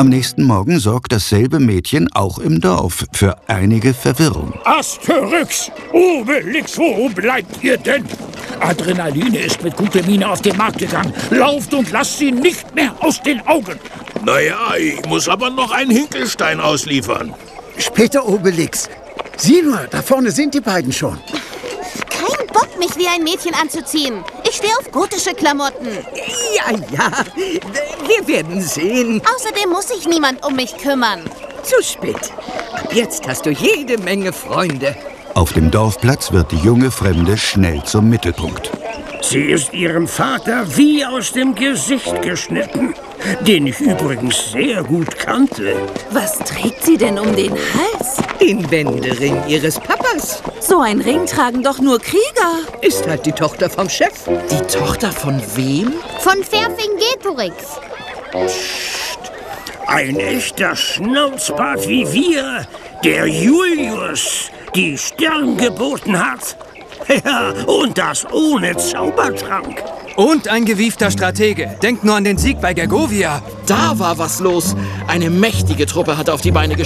Am nächsten Morgen sorgt dasselbe Mädchen auch im Dorf für einige Verwirrung. Asterix! Obelix, wo bleibt ihr denn? Adrenaline ist mit guter Miene auf den Markt gegangen. Lauft und lasst sie nicht mehr aus den Augen. Naja, ich muss aber noch einen Hinkelstein ausliefern. Später, Obelix. Sieh nur, da vorne sind die beiden schon. Kein Bock, mich wie ein Mädchen anzuziehen. Ich stehe auf gotische Klamotten. Ja, wir werden sehen. Außerdem muss sich niemand um mich kümmern. Zu spät. Ab jetzt hast du jede Menge Freunde. Auf dem Dorfplatz wird die junge Fremde schnell zum Mittelpunkt. Sie ist ihrem Vater wie aus dem Gesicht geschnitten, den ich übrigens sehr gut kannte. Was trägt sie denn um den Hals? Den Wendering ihres Papas. So ein Ring tragen doch nur Krieger. Ist halt die Tochter vom Chef. Die Tochter von wem? Von Vercingetorix. Ein echter Schnauzbart wie wir, der Julius die Stirn geboten hat. Ja, und das ohne Zaubertrank. Und ein gewiefter Stratege. Denkt nur an den Sieg bei Gergovia. Da war was los. Eine mächtige Truppe hat auf die Beine gestellt.